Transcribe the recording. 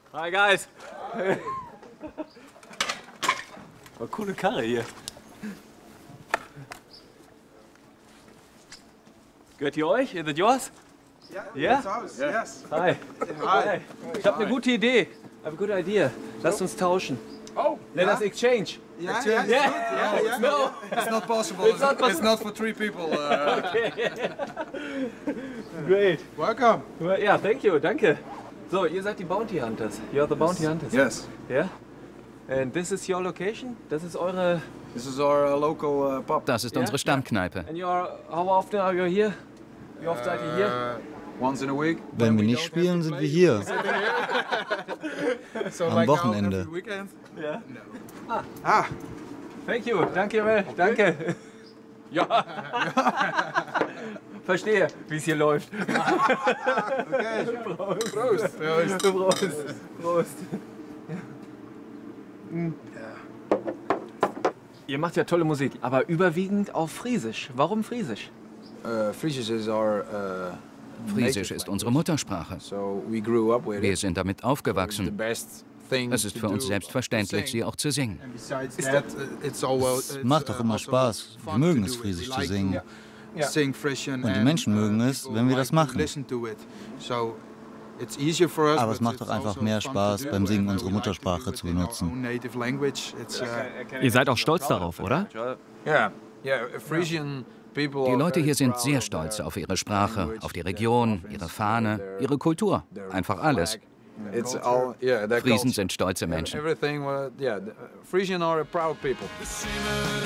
Hi guys. Oh, coole Karre hier. Gehört die euch? Is it yours? Yeah, it's ours. Yes. Hi. Hi. Ich habe eine gute Idee. I have a good idea. Lasst uns tauschen. Oh, Let us exchange. yeah, Yeah. No. It's not possible. It's not for 3 people. Great. Welcome. Well, yeah, thank you. Danke. So, ihr seid die Bounty Hunters. You're the Bounty Hunters. Yes. Yeah. And this is your location? Das ist eure. This is our local pub. Das ist unsere Stammkneipe. And how often are you here? Wie oft seid ihr hier? Once in a week. Wenn wir nicht spielen, sind wir hier. Am Wochenende. Every weekend. Ja. Ah, Thank you. Danke, Mel. Danke. Ja. Verstehe, wie es hier läuft. okay. Prost. Prost. Ihr macht ja tolle Musik, aber überwiegend auf Friesisch. Warum Friesisch? Friesisch is our. Friesisch ist unsere Muttersprache. So we grew up with Wir it. sind damit The aufgewachsen. best thing Es ist to für uns do selbstverständlich, to sie sing. auch zu singen. And besides that, it's all well. Es macht doch immer Spaß. Wir mögen es, Friesisch zu singen. Sing Frisian. Und die Menschen mögen es, wenn wir das machen. Aber es macht doch einfach mehr Spaß, beim Singen unsere Muttersprache zu benutzen. Ihr seid auch stolz darauf, oder? Die Leute hier sind sehr stolz auf ihre Sprache, auf die Region, ihre Fahne, ihre Kultur. Einfach alles. Friesen sind stolze Menschen. Frisian are a proud people.